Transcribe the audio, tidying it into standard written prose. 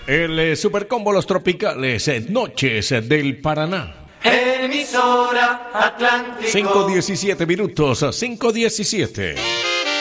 El Supercombo Los Tropicales, Noches del Paraná. Emisora Atlántico. 5:17 minutos, 5:17.